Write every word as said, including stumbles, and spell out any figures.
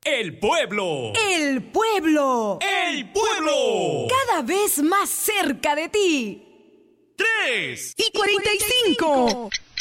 El pueblo. El pueblo. El pueblo. Cada vez más cerca de ti. Tres. Y cuarenta y cinco.